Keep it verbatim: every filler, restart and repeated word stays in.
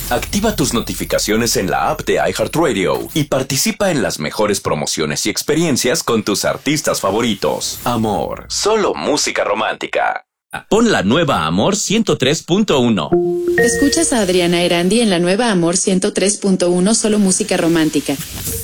Activa tus notificaciones en la app de iHeartRadio y participa en las mejores promociones y experiencias con tus artistas favoritos. Amor, solo música romántica. Pon la nueva Amor ciento tres punto uno. Escuchas a Adriana Erandi en la nueva Amor ciento tres punto uno, solo música romántica.